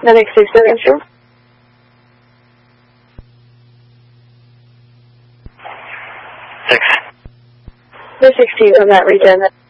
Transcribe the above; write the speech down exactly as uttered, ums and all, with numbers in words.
Medic six seven two. Six. The sixteen on that region.